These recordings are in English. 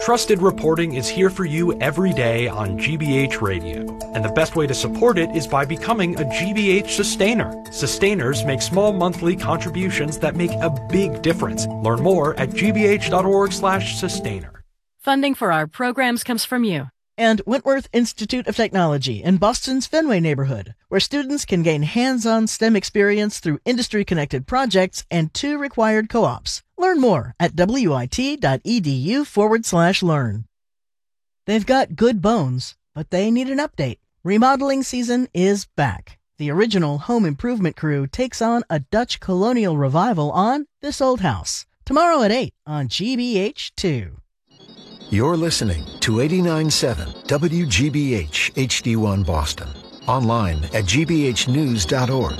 Trusted reporting is here for you every day on GBH Radio, and the best way to support it is by becoming a GBH Sustainer. Sustainers make small monthly contributions that make a big difference. Learn more at gbh.org/sustainer. Funding for our programs comes from you. And Wentworth Institute of Technology in Boston's Fenway neighborhood, where students can gain hands-on STEM experience through industry-connected projects and 2 required co-ops. Learn more at wit.edu/learn. They've got good bones, but they need an update. Remodeling season is back. The original home improvement crew takes on a Dutch colonial revival on This Old House. Tomorrow at 8 on GBH2. You're listening to 89.7 WGBH HD1 Boston. Online at gbhnews.org.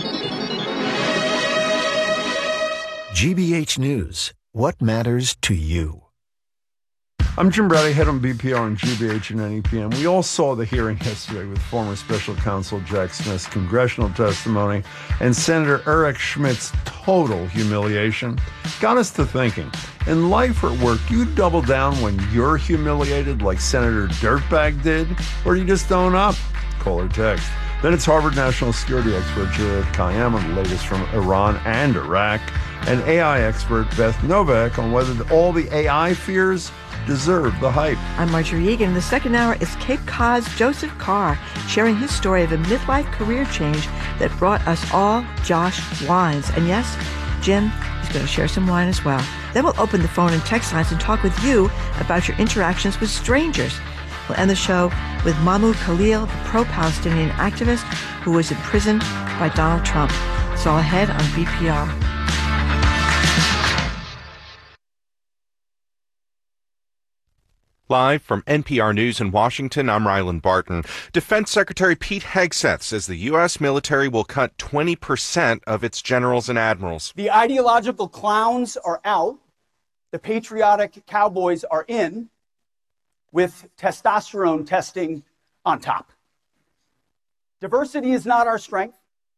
GBH News. What matters to you? I'm Jim Brady, head on BPR and GBH and NEPM. We all saw the hearing yesterday with former special counsel Jack Smith's congressional testimony and Senator Eric Schmidt's total humiliation. Got us to thinking, in life or work, do you double down when you're humiliated like Senator Dirtbag did, or do you just own up? Call or text. Then it's Harvard national security expert Juliet Kayyem on the latest from Iran and Iraq, and AI expert Beth Novak on whether all the AI fears deserve the hype. I'm Marjorie Egan. The second hour is Cape Cod's Joseph Carr, sharing his story of a midlife career change that brought us all Josh wines. And yes, Jim is going to share some wine as well. Then we'll open the phone and text lines and talk with you about your interactions with strangers. We'll end the show with Mahmoud Khalil, the pro-Palestinian activist who was imprisoned by Donald Trump. It's all ahead on BPR. Live from NPR News in Washington, I'm Ryland Barton. Defense Secretary Pete Hegseth says the U.S. military will cut 20% of its generals and admirals. The ideological clowns are out. The patriotic cowboys are in, with testosterone testing on top. Diversity is not our strength.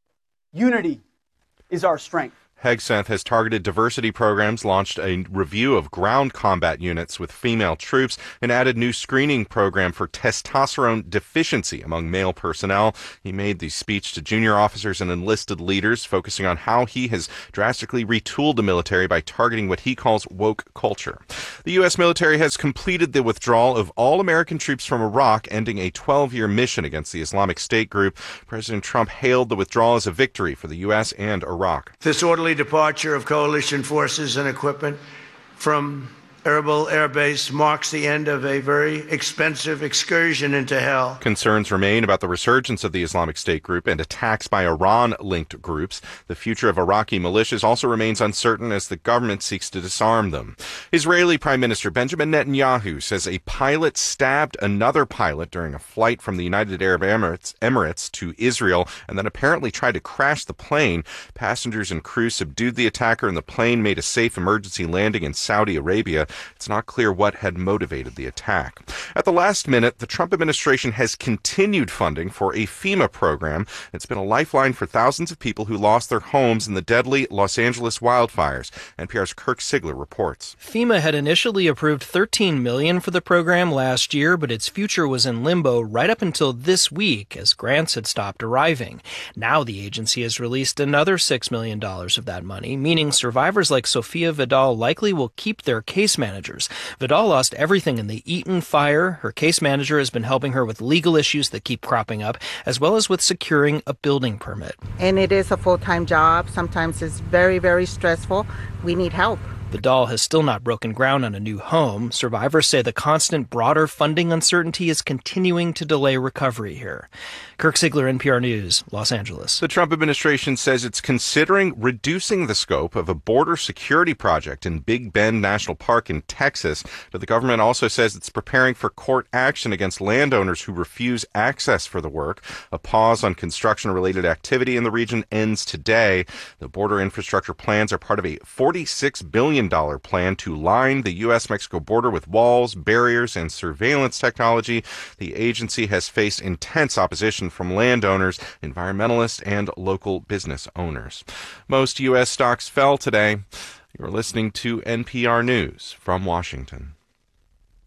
Unity is our strength. Hegseth has targeted diversity programs, launched a review of ground combat units with female troops, and added new screening program for testosterone deficiency among male personnel. He made the speech to junior officers and enlisted leaders, focusing on how he has drastically retooled the military by targeting what he calls woke culture. The U.S. military has completed the withdrawal of all American troops from Iraq, ending a 12-year mission against the Islamic State group. President Trump hailed the withdrawal as a victory for the U.S. and Iraq. This orderly departure of coalition forces and equipment from Erbil Air Base marks the end of a very expensive excursion into hell. Concerns remain about the resurgence of the Islamic State group and attacks by Iran-linked groups. The future of Iraqi militias also remains uncertain as the government seeks to disarm them. Israeli Prime Minister Benjamin Netanyahu says a pilot stabbed another pilot during a flight from the United Arab Emirates to Israel and then apparently tried to crash the plane. Passengers and crew subdued the attacker and the plane made a safe emergency landing in Saudi Arabia. It's not clear what had motivated the attack. At the last minute, the Trump administration has continued funding for a FEMA program. It's been a lifeline for thousands of people who lost their homes in the deadly Los Angeles wildfires. NPR's Kirk Sigler reports. FEMA had initially approved $13 million for the program last year, but its future was in limbo right up until this week as grants had stopped arriving. Now the agency has released another $6 million of that money, meaning survivors like Sophia Vidal likely will keep their case managers. Vidal lost everything in the Eaton fire. Her case manager has been helping her with legal issues that keep cropping up, as well as with securing a building permit. And it is a full-time job. Sometimes it's very, very stressful. We need help. Vidal has still not broken ground on a new home. Survivors say the constant broader funding uncertainty is continuing to delay recovery here. Kirk Sigler, NPR News, Los Angeles. The Trump administration says it's considering reducing the scope of a border security project in Big Bend National Park in Texas, but the government also says it's preparing for court action against landowners who refuse access for the work. A pause on construction-related activity in the region ends today. The border infrastructure plans are part of a $46 billion plan to line the U.S.-Mexico border with walls, barriers, and surveillance technology. The agency has faced intense opposition from landowners, environmentalists, and local business owners. Most U.S. stocks fell today. You're listening to NPR News from Washington.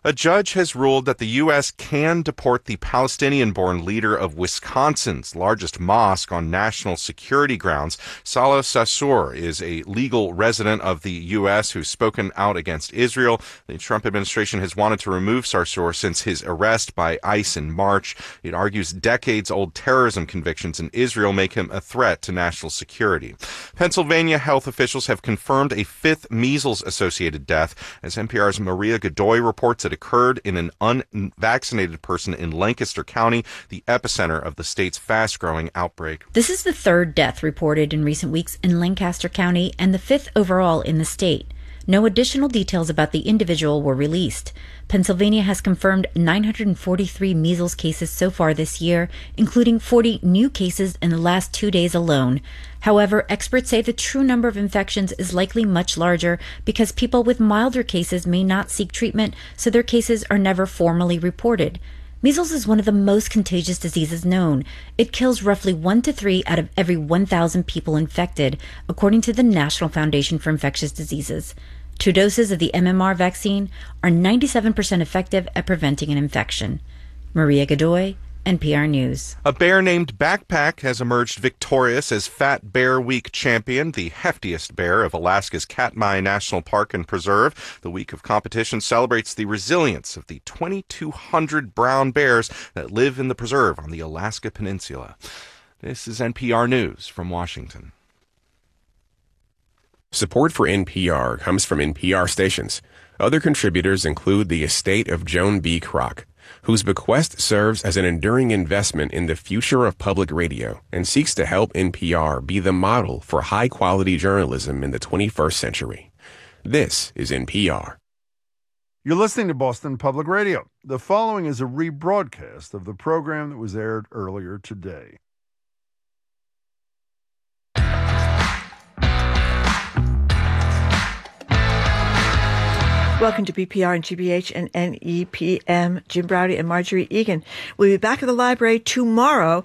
A judge has ruled that the U.S. can deport the Palestinian-born leader of Wisconsin's largest mosque on national security grounds. Salah Sarsour is a legal resident of the U.S. who's spoken out against Israel. The Trump administration has wanted to remove Sarsour since his arrest by ICE in March. It argues decades-old terrorism convictions in Israel make him a threat to national security. Pennsylvania health officials have confirmed a fifth measles-associated death, as NPR's Maria Godoy reports it occurred in an unvaccinated person in Lancaster County, the epicenter of the state's fast-growing outbreak. This is the third death reported in recent weeks in Lancaster County and the fifth overall in the state. No additional details about the individual were released. Pennsylvania has confirmed 943 measles cases so far this year, including 40 new cases in the last 2 days alone. However, experts say the true number of infections is likely much larger because people with milder cases may not seek treatment, so their cases are never formally reported. Measles is one of the most contagious diseases known. It kills roughly 1 to 3 out of every 1,000 people infected, according to the National Foundation for Infectious Diseases. 2 doses of the MMR vaccine are 97% effective at preventing an infection. Maria Godoy, NPR News. A bear named Backpack has emerged victorious as Fat Bear Week champion, the heftiest bear of Alaska's Katmai National Park and Preserve. The week of competition celebrates the resilience of the 2,200 brown bears that live in the preserve on the Alaska Peninsula. This is NPR News from Washington. Support for NPR comes from NPR stations. Other contributors include the estate of Joan B. Kroc, whose bequest serves as an enduring investment in the future of public radio and seeks to help NPR be the model for high-quality journalism in the 21st century. This is NPR. You're listening to Boston Public Radio. The following is a rebroadcast of the program that was aired earlier today. Welcome to BPR and GBH and NEPM. Jim Braude and Marjorie Egan. We'll be back at the library tomorrow,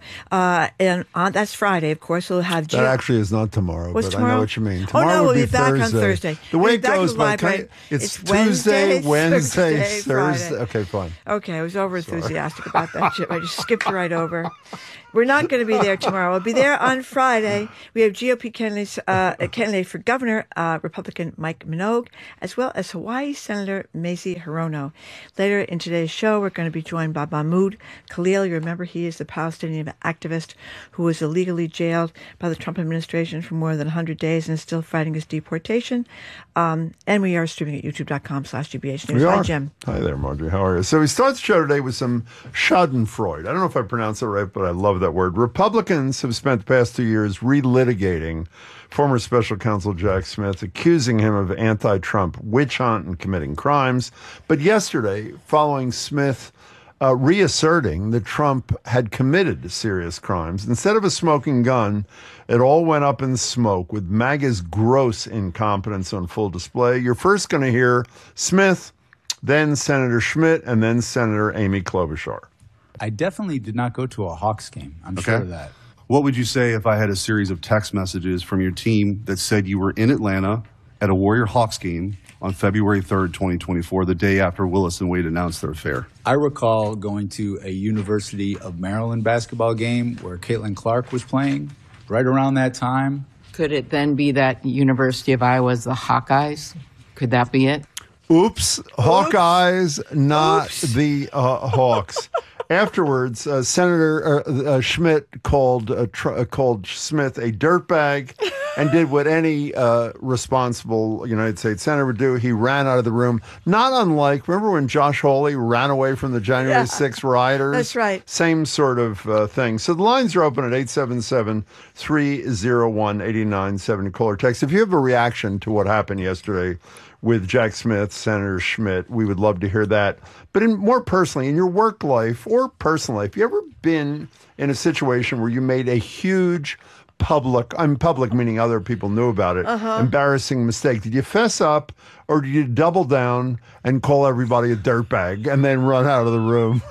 and that's Friday, of course. We'll have That actually is not tomorrow, What's but tomorrow? I know what you mean. Tomorrow we'll would be back Thursday. on Thursday. The way it Back goes, at the library. it's Tuesday, Wednesday, Thursday, Thursday. Okay, fine. Okay, I was over enthusiastic about that, Jim. I just skipped right over. We're not going to be there tomorrow. We'll be there on Friday. We have GOP candidate for governor, Republican Mike Minogue, as well as Hawaii Senator Mazie Hirono. Later in today's show, we're going to be joined by Mahmoud Khalil. You remember he is the Palestinian activist who was illegally jailed by the Trump administration for more than 100 days and is still fighting his deportation. And we are streaming at youtube.com/GBH News. Hi, Jim. Hi there, Marjorie. How are you? So we start the show today with some schadenfreude. I don't know if I pronounced it right, but I love that word. Republicans have spent the past 2 years relitigating former special counsel Jack Smith, accusing him of anti-Trump witch hunt and committing crimes. But yesterday, following Smith reasserting that Trump had committed serious crimes, instead of a smoking gun, it all went up in smoke with MAGA's gross incompetence on full display. You're first going to hear Smith, then Senator Schmidt, and then Senator Amy Klobuchar. I definitely did not go to a Hawks game. I'm sure of that. What would you say if I had a series of text messages from your team that said you were in Atlanta at a Warrior Hawks game on February 3rd, 2024, the day after Willis and Wade announced their affair? I recall going to a University of Maryland basketball game where Caitlin Clark was playing right around that time. Could it then be that University of Iowa's the Hawkeyes? Could that be it? Oops. Hawkeyes, not the Hawks. Afterwards, Senator Schmidt called Smith a dirtbag and did what any responsible United States senator would do. He ran out of the room. Not unlike, remember when Josh Hawley ran away from the January 6th rioters? That's right. Same sort of thing. So the lines are open at 877-301-8970. Call or text. If you have a reaction to what happened yesterday with Jack Smith, Senator Schmidt, we would love to hear that. But more personally, in your work life or personal life, you ever been in a situation where you made a huge public meaning other people knew about it, embarrassing mistake? Did you fess up, or do you double down and call everybody a dirtbag and then run out of the room?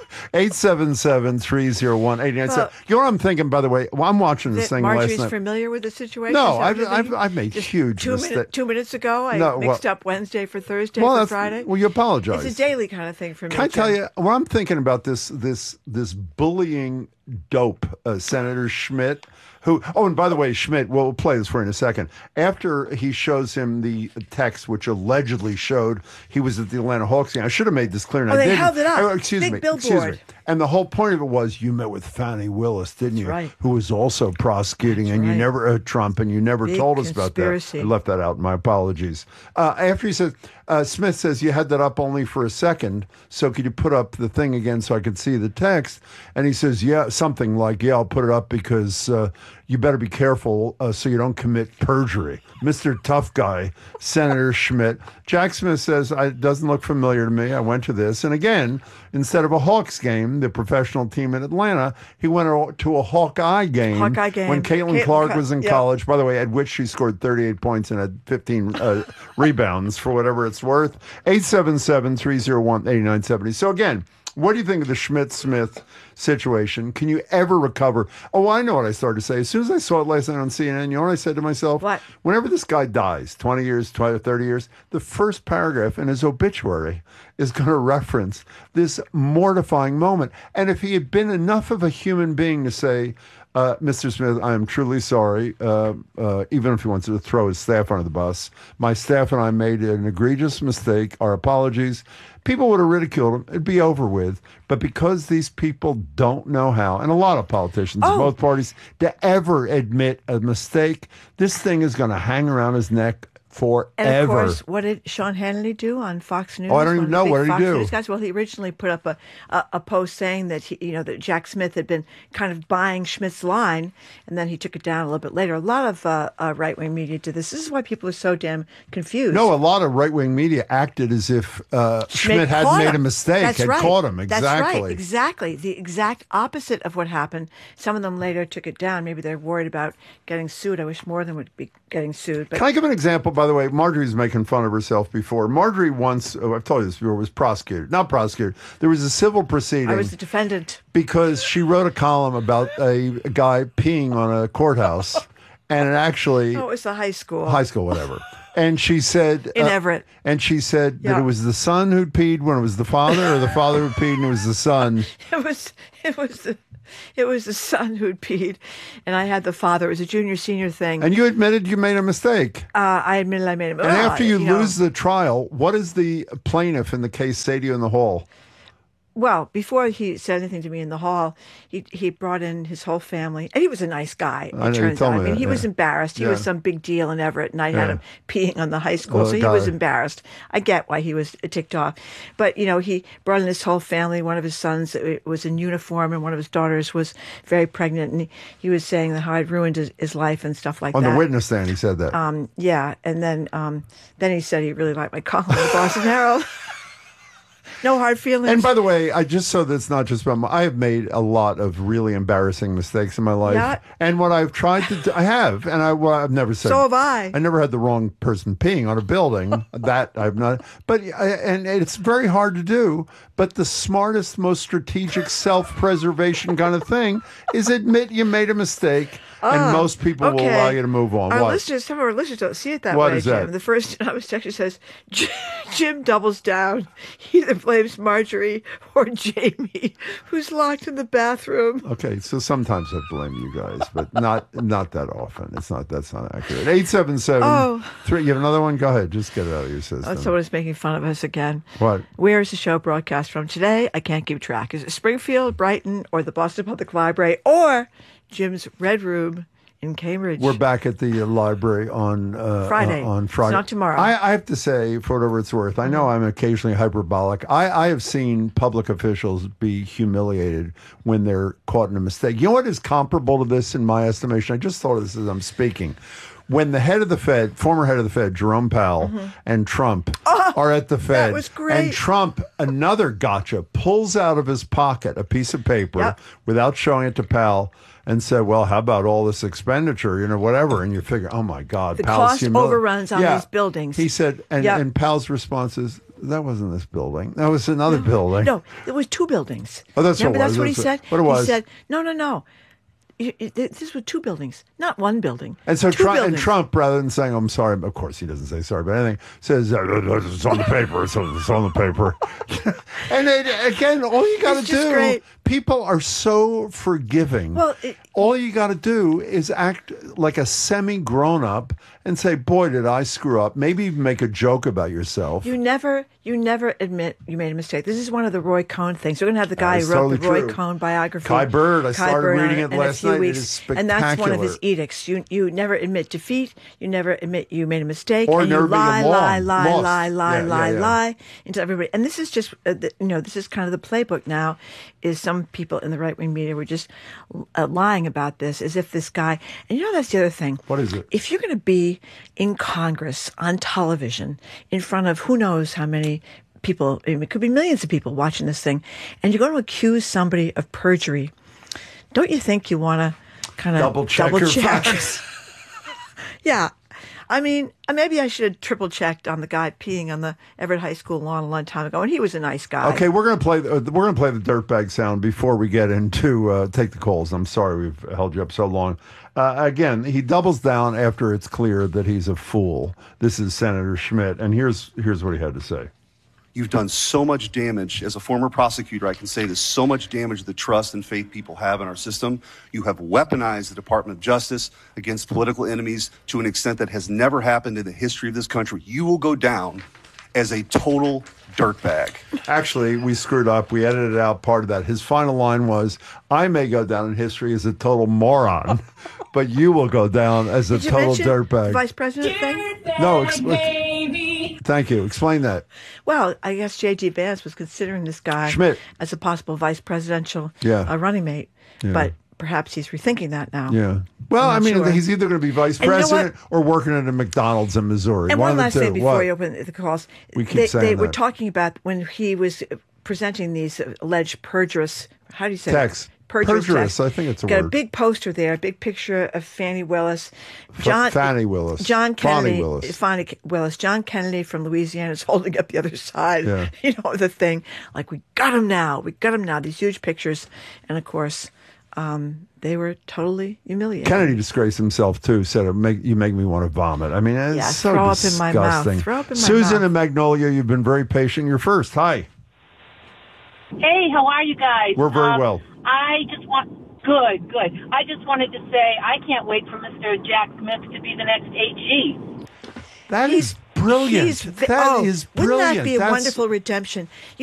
877-301-8897. You know what I'm thinking, by the way? Well, I'm watching this thing Marjorie's last night. familiar with the situation? No, I've made huge mistakes. 2 minutes ago, I mixed up Wednesday for Thursday for Friday. Well, you apologize. It's a daily kind of thing for me. Can I tell you, well, I'm thinking about this bullying dope, Senator Schmidt, who, and by the way, Schmidt, we'll play this for you in a second. After he shows him the text, which allegedly showed he was at the Atlanta Hawks game, I should have made this clear. And they held it up. Big billboard. And the whole point of it was you met with Fani Willis, didn't you? Right. Who was also prosecuting, That's and you right. never, Trump, and you never Big told us about that. conspiracy. I left that out. My apologies. After he said, Smith says, you had that up only for a second, so could you put up the thing again so I could see the text? And he says, yeah, something like, I'll put it up because you better be careful so you don't commit perjury. Mr. Tough Guy, Senator Schmidt. Jack Smith says, it doesn't look familiar to me. I went to this. And again, instead of a Hawks game, the professional team in Atlanta, he went to a Hawkeye game. When Caitlin Clark was in college, by the way, at which she scored 38 points and had 15 rebounds for whatever it's worth. 877-301-8970. So again, what do you think of the Schmidt-Smith situation? Can you ever recover? Oh, I know what I started to say. As soon as I saw it last night on CNN, you know what I said to myself? What? Whenever this guy dies, 20 years, 30 years, the first paragraph in his obituary is going to reference this mortifying moment. And if he had been enough of a human being to say, Mr. Smith, I am truly sorry, even if he wants to throw his staff under the bus, my staff and I made an egregious mistake, our apologies. People would have ridiculed him. It'd be over with. But because these people don't know how, and a lot of politicians in both parties, to ever admit a mistake, this thing is going to hang around his neck forever. And of course, what did Sean Hannity do on Fox News? Oh, I don't even know. What did he do? News guys? Well, he originally put up a post saying that that Jack Smith had been kind of buying Schmidt's line, and then he took it down a little bit later. A lot of right-wing media did this. This is why people are so damn confused. No, a lot of right-wing media acted as if Schmidt had made a mistake, caught him. Exactly. That's right. Exactly. The exact opposite of what happened. Some of them later took it down. Maybe they're worried about getting sued. I wish more of them would be getting sued. But can I give an example? By the way, Marjorie's making fun of herself before. Marjorie once, I've told you this before, was prosecuted. Not prosecuted. There was a civil proceeding. I was the defendant. Because she wrote a column about a guy peeing on a courthouse. And it actually... Oh, it was the high school. High school, whatever. And she said... In Everett. And she said that it was the son who'd peed when it was the father, or the father who peed and it was the son. It was the son who'd peed, and I had the father. It was a junior-senior thing. And you admitted you made a mistake. I admitted I made a mistake. And after you lose the trial, what does the plaintiff in the case say to you in the hall? Well, before he said anything to me in the hall, he brought in his whole family. And he was a nice guy, it turns out. I mean, he was embarrassed. He was some big deal in Everett, and I had him peeing on the high school, so he was embarrassed. I get why he was ticked off. But, he brought in his whole family. One of his sons was in uniform, and one of his daughters was very pregnant, and he was saying how I'd ruined his life and stuff like that. On the witness stand, he said that. Yeah, and then he said he really liked my column in the Boston Herald. No hard feelings. And by the way, I just so that's not just about I have made a lot of really embarrassing mistakes in my life. Yeah. And what I've tried to do, I have, and I've never said. So have I. I never had the wrong person peeing on a building. That I've not. But and it's very hard to do. But the smartest, most strategic self-preservation kind of thing is admit you made a mistake. And most people will allow you to move on. Some of our listeners don't see it that what way, is Jim. That? The first I was texting says, Jim doubles down. He either blames Marjorie or Jamie, who's locked in the bathroom. Okay, so sometimes I blame you guys, but not that often. That's not accurate. 877-3. You have another one? Go ahead. Just get it out of your system. Someone is making fun of us again. What? Where is the show broadcast from today? I can't keep track. Is it Springfield, Brighton, or the Boston Public Library, or Jim's Red Room in Cambridge? We're back at the library on Friday. On Friday. It's not tomorrow. I have to say, for whatever it's worth, I know I'm occasionally hyperbolic. I have seen public officials be humiliated when they're caught in a mistake. You know what is comparable to this in my estimation? I just thought of this as I'm speaking. when the head of the Fed, former head of the Fed, Jerome Powell, and Trump are at the Fed. That was great. And Trump, another gotcha, pulls out of his pocket a piece of paper without showing it to Powell and said, well, how about all this expenditure, whatever. And you figure, oh, my God. The Powell's cost overruns on these buildings. He said, and Powell's response is, that wasn't this building. That was another building. No, it was 2 buildings. Oh, that's Remember, what it was. that's what he said? What it was. He said, no. This was 2 buildings, not 1 building. And so 2 buildings. Trump, rather than saying, I'm sorry, of course he doesn't say sorry, but anything, says, it's on the paper, it's on the paper. And again, all you got to do, people are so forgiving. Well, all you got to do is act like a semi-grown-up and say, boy, did I screw up. Maybe even make a joke about yourself. You never admit you made a mistake. This is one of the Roy Cohn things. We're going to have the guy who wrote the Roy Cohn biography. Kai Bird. I started reading it last night. It is spectacular. And that's one of his edicts. You never admit defeat. You never admit you made a mistake. Or and never you lie lie into everybody. And this is just, this is kind of the playbook now, is some people in the right-wing media were just lying about this as if this guy, and that's the other thing. What is it? If you're going to be in Congress, on television, in front of who knows how many people, it could be millions of people watching this thing, and you're going to accuse somebody of perjury, don't you think you want to kind of double check? Yeah. I mean, maybe I should have triple checked on the guy peeing on the Everett High School lawn a long time ago, and he was a nice guy. Okay, we're gonna play the dirtbag sound before we get into take the calls. I'm sorry we've held you up so long. Again, he doubles down after it's clear that he's a fool. This is Senator Schmidt, and here's what he had to say. You've done so much damage. As a former prosecutor, I can say there's so much damage to the trust and faith people have in our system. You have weaponized the Department of Justice against political enemies to an extent that has never happened in the history of this country. You will go down as a total dirtbag. Actually, we screwed up. We edited out part of that. His final line was, I may go down in history as a total moron, but you will go down as a total dirtbag. Vice President thing? No, thank you. Explain that. Well, I guess J.D. Vance was considering this guy Schmidt as a possible vice presidential running mate, but perhaps he's rethinking that now. Yeah. Well, I mean, he's either going to be vice president or working at a McDonald's in Missouri. And one last thing before you open the calls. They were talking about when he was presenting these alleged perjurous, how do you say text? Perjurous, I think it's a word. Got a big poster there, a big picture of Fannie Willis. Fannie Willis. John Kennedy. Fannie Willis. John Kennedy from Louisiana is holding up the other side, the thing. Like, we got him now. These huge pictures. And, of course, they were totally humiliating. Kennedy disgraced himself, too, said, you make me want to vomit. I mean, it's so throw disgusting. Up in my mouth. Throw up in my Susan mouth. and Magnolia, you've been very patient. You're first. Hi. Hey, how are you guys? We're very well. Good. I just wanted to say I can't wait for Mr. Jack Smith to be the next AG. That is brilliant. That is brilliant. Wouldn't that be a wonderful redemption?